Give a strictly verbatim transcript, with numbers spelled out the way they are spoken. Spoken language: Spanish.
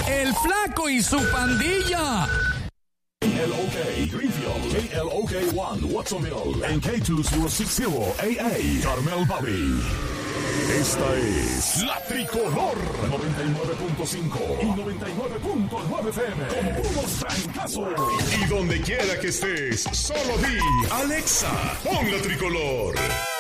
El Flaco y su pandilla. K L O K Greenfield, K L O K one Watsonville, en K dos mil sesenta A A Carmel Valley. Esta es La Tricolor noventa y nueve punto cinco y noventa y nueve punto nueve F M con puros trancazos. Y donde quiera que estés, solo di Alexa, pon La Tricolor.